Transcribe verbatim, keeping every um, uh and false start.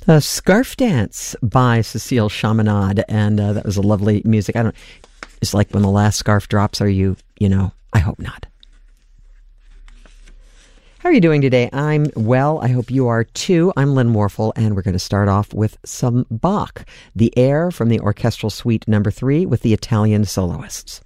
A Scarf Dance by Cecile Chaminade, and uh, that was a lovely music. I don't. It's like when the last scarf drops. Are you? You know. I hope not. How are you doing today? I'm well. I hope you are too. I'm Lynn Warfel, and we're going to start off with some Bach, the air from the Orchestral Suite Number Three with the Italian soloists.